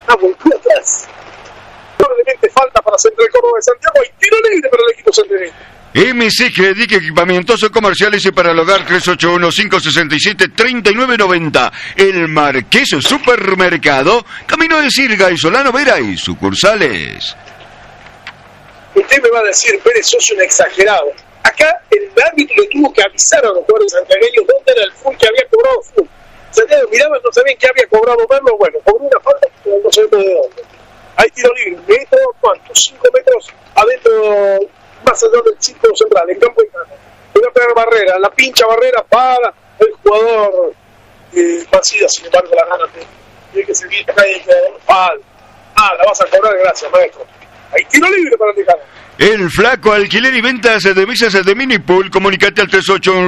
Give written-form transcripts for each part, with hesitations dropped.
volcó atrás. Probablemente falta para Central Córdoba de Santiago y tiro libre para el equipo santiagueño. MC Credit, equipamientos comerciales y para el hogar, 381-567-3990. El Marqués Supermercado, Camino de Sirga y Solano Vera y sucursales. Usted me va a decir, Pérez, sos un exagerado. Acá el árbitro le tuvo que avisar a los jugadores santiagueños dónde era el full que había cobrado full. Santiago miraban, no sabían que había cobrado Merlo. Bueno, cobró una falta, pero no sabemos de dónde. Hay tiro libre, metro, ¿cuánto? 5 metros adentro, más allá del círculo central, en campo interno. Una pegar barrera, la pincha barrera para el jugador Macías, sin embargo la gana tiene que seguir acá y la vas a cobrar, gracias maestro. Hay tiro libre para el Tejano. El Flaco, alquiler y ventas de mesas de Minipool, comunicate al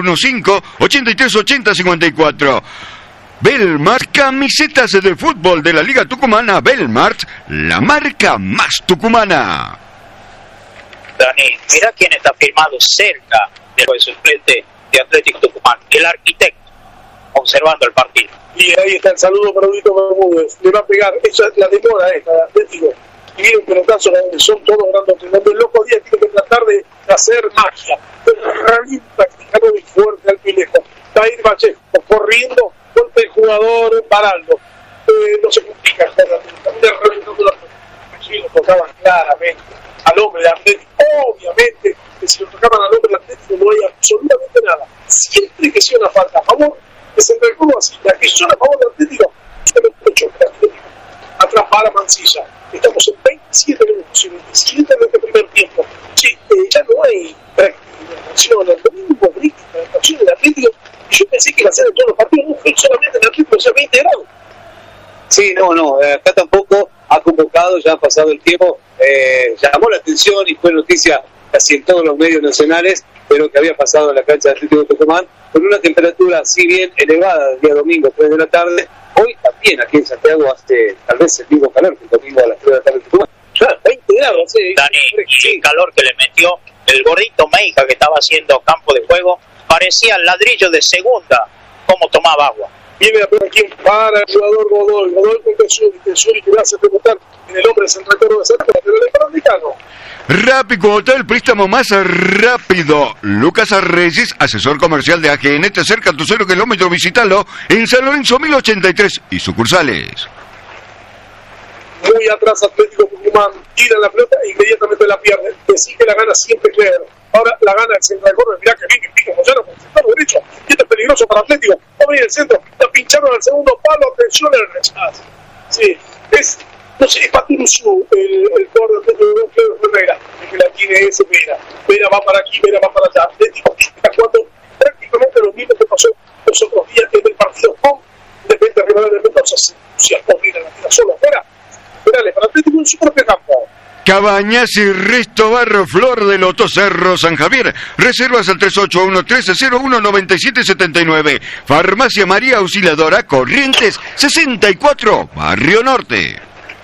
3815-8380-54. Belmart, camisetas de fútbol de la Liga Tucumana. Belmart, la marca más tucumana. Dani, mira quién está firmado cerca del suplente de Atlético Tucumán, el arquitecto, observando el partido. Y ahí está el saludo para Brito Bermúdez. Le va a pegar, esa es la demora esta de Atlético. Y viene un pelotazo donde son todos grandes. El Loco Díaz tiene que tratar de hacer magia. Practicando muy fuerte al pilejo. Tair Vallejo corriendo contra el jugador Baraldo. No se complica. Allí lo tocaban claramente al hombre de Atlético. Obviamente que si lo tocaban al hombre de Atlético no hay absolutamente nada. Siempre que sea una falta a favor de Central Córdoba, así la que son a favor de Atlético, se lo choca Atlético. Atrás para Mancilla. Estamos en 27 minutos y 27 en este primer tiempo. Sí, ya no hay práctica, el domingo crítica, la acción del Atlético. Y yo pensé que iba a ser en todos los partidos, no fue solamente en el Atlético, se había integrado. Sí, no, acá tampoco ha convocado, ya ha pasado el tiempo, llamó la atención y fue noticia casi en todos los medios nacionales, pero que había pasado en la cancha de Atlético Tucumán, con una temperatura si bien elevada el día domingo, 3 de la tarde. Hoy también aquí en Santiago hace tal vez el mismo calor que el domingo a las 3 de la tarde en Tucumán. Ya, 20 grados, Dani, el calor que le metió el gordito Meija que estaba haciendo campo de juego, parecía el ladrillo de segunda, como tomaba agua. Viene a ver aquí para el jugador Godoy con Tesuri que va a hacer debutar en el hombre Central Córdoba de Santiago, pero el Panamericano. Rápido Hotel, préstamo más rápido. Lucas Reyes, asesor comercial de AGN, te acerca a tu 0 kilómetro, visítalo en San Lorenzo 1083 y sucursales. Muy atrás Atlético Tucumán, tira la pelota e inmediatamente la pierde. Decir que la gana siempre claro. Ahora la gana el Central Córdoba, mirá que bien que pica Moyano con el centro derecho. Y este es peligroso para Atlético. Va a venir el centro, la pincharon al segundo palo, atención al rechazo. Sí, es... No sé, es Paturuzú, el jugador de Atlético Herrera, el que la tiene ese Vera. Vera va para aquí, Vera va para allá. Atlético está jugando prácticamente lo mismo que pasó los otros días en el partido con Defensa Rival de Mendoza. Si a Mira la tira solo, Vera. Verale, para Atlético en su propio campo. Cabañas y Resto Barro Flor de Loto Cerro San Javier. Reservas al 381-1301-9779. Farmacia María Auxiliadora Corrientes 64, Barrio Norte.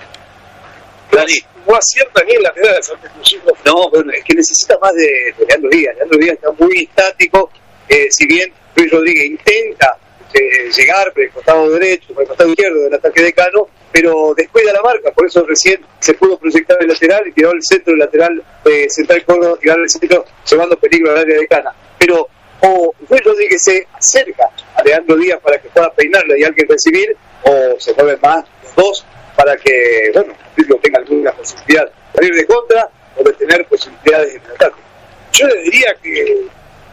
Dani. No acierta ni en la lateral de Santa Cruz. No, bueno, es que necesita más de Leandro Díaz. Leandro Díaz está muy estático. Si bien Luis Rodríguez intenta llegar por el costado derecho, por el costado izquierdo del ataque de Cano, pero descuida la marca. Por eso recién se pudo proyectar el lateral y tiró el centro del lateral Central Córdoba, tirar el centro, llevando peligro al área de Cana. Pero o Luis Rodríguez se acerca a Leandro Díaz para que pueda peinarle y alguien recibir, o se mueven más los dos para que, bueno, tenga alguna posibilidad de salir de contra o de tener posibilidades en el ataque. Yo le diría que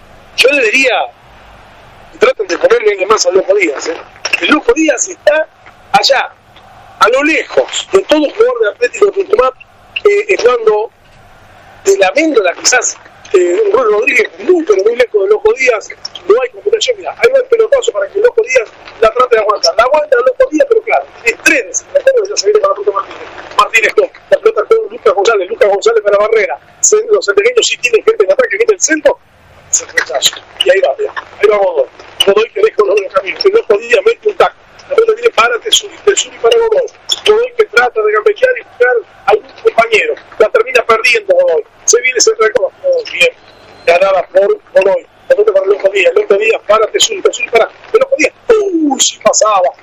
traten de ponerle más al Loco Díaz. El Loco Díaz está allá, a lo lejos de todo jugador de Atlético Tucumán, estando de la méndola quizás Ruiz Rodríguez, muy pero muy lejos de Loco Díaz. No hay combinación. Mira, ahí va el pelotazo para que el Loco Díaz la trate de aguantar. La aguanta el Loco Díaz, pero claro, estrenes. La pelota ya se viene para Ruto Martínez con la pelota con Lucas González para Barrera. Los centeneños sí tienen gente en ataque, viene el centro, se rechaza. Y ahí va Godoy. Godoy que deja los dos caminos. El Loco Díaz mete un taco. La pelota viene para Tesuri para Godoy. Godoy que trata de gambetear y buscar a algún compañero. La termina perdiendo Godoy. Se viene ese recono. Bien. Ganada por Godoy. La pelota para el Loco Díaz. Loco Díaz para Tesuri para el Loco Díaz. Sí pasaba.